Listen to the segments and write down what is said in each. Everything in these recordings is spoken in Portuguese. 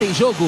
Em jogo.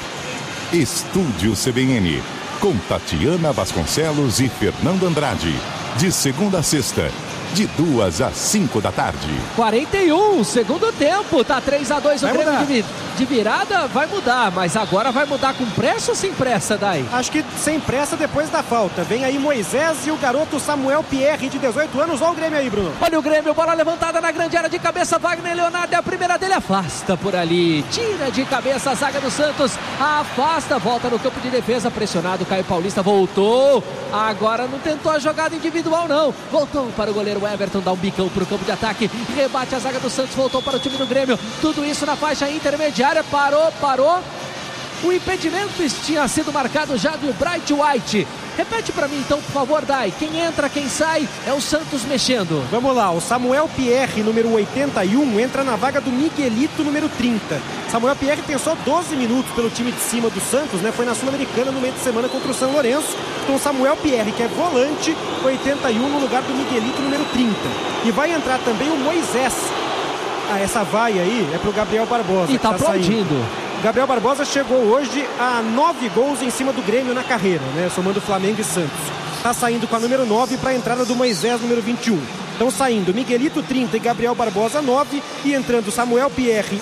Estúdio CBN, com Tatiana Vasconcelos e Fernando Andrade. De segunda a sexta, de 2 às 5 da tarde. 41, segundo tempo, tá 3-2 o Grêmio de virada, vai mudar, mas agora vai mudar com pressa ou sem pressa, Dai? Acho que sem pressa depois da falta. Vem aí Moisés e o garoto Samuel Pierre, de 18 anos. Olha o Grêmio aí, Bruno. Olha o Grêmio, bola levantada na grande área de cabeça, Wagner Leonardo, é a primeira dele, afasta por ali, tira de cabeça a zaga do Santos, afasta, volta no campo de defesa, pressionado, Caio Paulista voltou, agora não tentou a jogada individual não, voltou para o goleiro Everton, dá um bicão para o campo de ataque, rebate a zaga do Santos, voltou para o time do Grêmio, tudo isso na faixa intermediária, parou, o impedimento tinha sido marcado já do Bright White. Repete para mim então, por favor, Dai. Quem entra, quem sai, é o Santos mexendo. Vamos lá, o Samuel Pierre, número 81, entra na vaga do Miguelito, número 30. Samuel Pierre tem só 12 minutos pelo time de cima do Santos, né? Foi na Sul-Americana no meio de semana contra o São Lourenço. Então Samuel Pierre, que é volante, 81 no lugar do Miguelito, número 30. E vai entrar também o Moisés. Essa vaia aí é pro Gabriel Barbosa. E tá aplaudindo. Gabriel Barbosa chegou hoje a 9 gols em cima do Grêmio na carreira, né? Somando Flamengo e Santos. Tá saindo com a número 9 para a entrada do Moisés, número 21. Estão saindo Miguelito 30 e Gabriel Barbosa 9 e entrando Samuel Pierre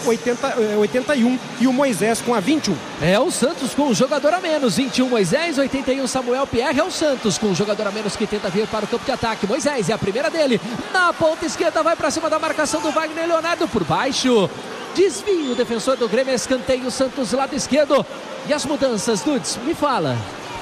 81 e o Moisés com a 21. É o Santos com um jogador a menos, 21 Moisés, 81 Samuel Pierre, é o Santos com um jogador a menos que tenta vir para o campo de ataque. Moisés é a primeira dele, na ponta esquerda vai para cima da marcação do Wagner Leonardo por baixo. Desvio o defensor do Grêmio, escanteio Santos lado esquerdo. E as mudanças, Dudes, me fala.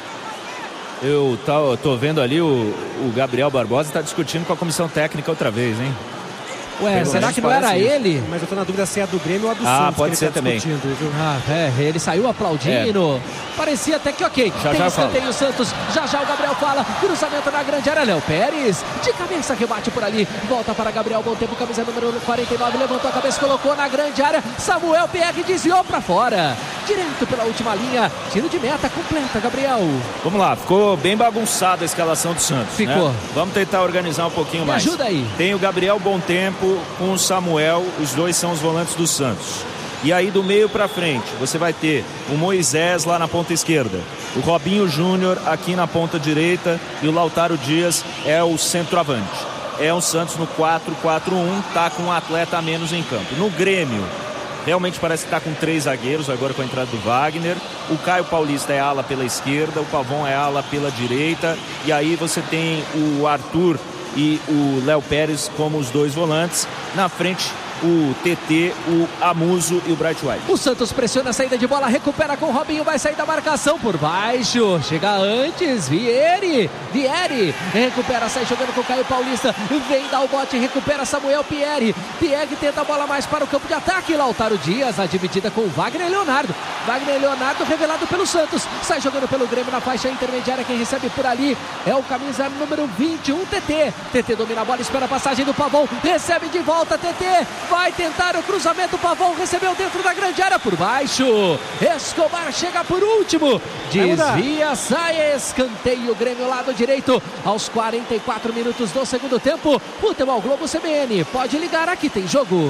Eu tô vendo ali o Gabriel Barbosa está discutindo com a comissão técnica outra vez, hein? Ué, será que não era ele? Mas eu tô na dúvida se é a do Grêmio ou a do Santos. Pode ser também. Ele saiu aplaudindo. Parecia até que ok. Tem escanteio o Santos. Já o Gabriel fala. Cruzamento na grande área. Léo Pérez. De cabeça rebate por ali. Volta para Gabriel. Bom tempo. Camisa número 49. Levantou a cabeça. Colocou na grande área. Samuel Pierre desviou para fora. Direto pela última linha. Tiro de meta completa, Gabriel. Vamos lá. Ficou bem bagunçada a escalação do Santos. Ficou. Né? Vamos tentar organizar um pouquinho mais. Me ajuda aí. Tem o Gabriel Bom Tempo com o Samuel, os dois são os volantes do Santos. E aí do meio para frente, você vai ter o Moisés lá na ponta esquerda, o Robinho Júnior aqui na ponta direita e o Lautaro Dias é o centroavante. É o Santos no 4-4-1, tá com um atleta a menos em campo. No Grêmio, realmente parece que tá com 3 zagueiros, agora com a entrada do Wagner. O Caio Paulista é ala pela esquerda, o Pavon é ala pela direita. E aí você tem o Arthur e o Léo Pérez como os dois volantes. Na frente, o TT, o Amuso e o Bright White. O Santos pressiona a saída de bola, recupera com o Robinho, vai sair da marcação por baixo. Chega antes, Vieri, recupera, sai jogando com o Caio Paulista. Vem dar o bote, recupera Samuel Pierre. Pierre tenta a bola mais para o campo de ataque. Lautaro Dias, a dividida com o Wagner Leonardo. Wagner Leonardo revelado pelo Santos. Sai jogando pelo Grêmio na faixa intermediária. Quem recebe por ali é o camisa número 21, TT. TT domina a bola, espera a passagem do Pavon. Recebe de volta, TT. Vai tentar o cruzamento, o Pavon recebeu dentro da grande área por baixo. Escobar chega por último. Desvia, sai, escanteio, Grêmio lado direito aos 44 minutos do segundo tempo. Futebol Globo CBN, pode ligar, aqui tem jogo.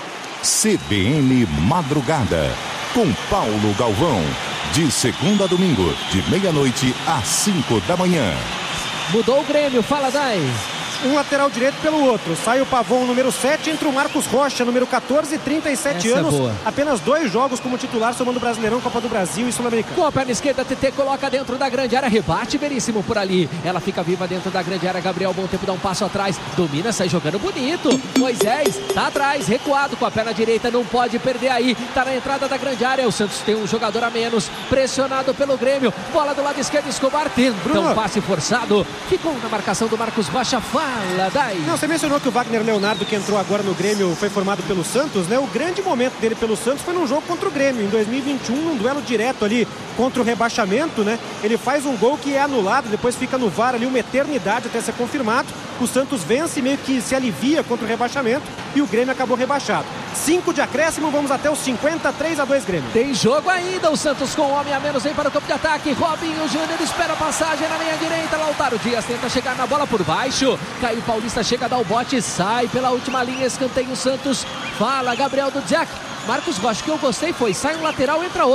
CBN Madrugada, com Paulo Galvão. De segunda a domingo, de meia-noite às 5 da manhã. Mudou o Grêmio, fala Dai. Um lateral direito pelo outro. Sai o Pavon, número 7, entra o Marcos Rocha, número 14, 37 Essa anos. é boa. Apenas 2 jogos como titular, somando Brasileirão, Copa do Brasil e Sul-Americana. Com a perna esquerda, TT coloca dentro da grande área, rebate Veríssimo por ali. Ela fica viva dentro da grande área. Gabriel Bom Tempo dá um passo atrás, domina, sai jogando bonito. Moisés tá atrás, recuado com a perna direita, não pode perder aí. Tá na entrada da grande área. O Santos tem um jogador a menos, pressionado pelo Grêmio. Bola do lado esquerdo, Escobar tenta um passe forçado. Ficou na marcação do Marcos Rocha. Fala, Dai. Não, você mencionou que o Wagner Leonardo, que entrou agora no Grêmio, foi formado pelo Santos, né? O grande momento dele pelo Santos foi num jogo contra o Grêmio, em 2021, num duelo direto ali contra o rebaixamento, né? Ele faz um gol que é anulado, depois fica no VAR ali uma eternidade até ser confirmado. O Santos vence, meio que se alivia contra o rebaixamento e o Grêmio acabou rebaixado. 5 de acréscimo, vamos até os 50, 3-2 Grêmio. Tem jogo ainda, o Santos com um homem a menos vem para o campo de ataque. Robinho Júnior espera a passagem na linha direita. Lautaro Dias tenta chegar na bola por baixo. Caio Paulista chega a dar o bote, sai pela última linha, escanteio o Santos. Fala Gabriel Dudziak. Marcos Rocha, o que eu gostei foi, sai um lateral, entra outro.